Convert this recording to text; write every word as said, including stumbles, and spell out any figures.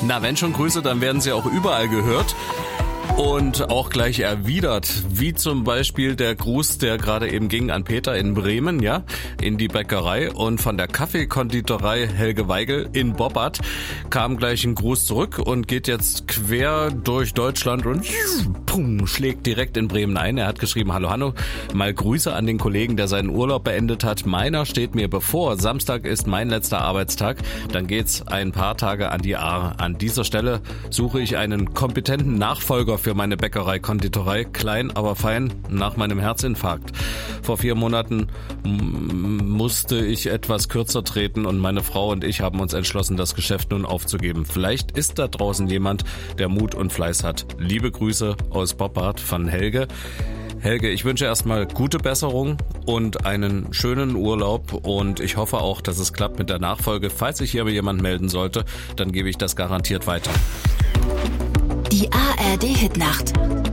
Na, wenn schon Grüße, dann werden sie auch überall gehört. Und auch gleich erwidert, wie zum Beispiel der Gruß, der gerade eben ging an Peter in Bremen, ja, in die Bäckerei, und von der Kaffeekonditorei Helge Weigel in Boppard kam gleich ein Gruß zurück und geht jetzt quer durch Deutschland und pum, schlägt direkt in Bremen ein. Er hat geschrieben: Hallo Hanno, mal Grüße an den Kollegen, der seinen Urlaub beendet hat. Meiner steht mir bevor. Samstag ist mein letzter Arbeitstag. Dann geht's ein paar Tage an die Ahr. An dieser Stelle suche ich einen kompetenten Nachfolger für meine Bäckerei, Konditorei, klein, aber fein, nach meinem Herzinfarkt. Vor vier Monaten m- musste ich etwas kürzer treten und meine Frau und ich haben uns entschlossen, das Geschäft nun aufzugeben. Vielleicht ist da draußen jemand, der Mut und Fleiß hat. Liebe Grüße aus Boppard von Helge. Helge, ich wünsche erstmal gute Besserung und einen schönen Urlaub, und ich hoffe auch, dass es klappt mit der Nachfolge. Falls sich hier jemand melden sollte, dann gebe ich das garantiert weiter. Die A R D Hitnacht.